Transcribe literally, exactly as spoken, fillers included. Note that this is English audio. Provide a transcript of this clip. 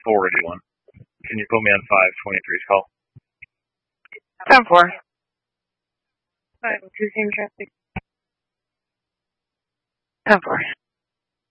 four eighty-one. Can you put me on five twenty-three's call? ten four. five oh two, same traffic. ten four.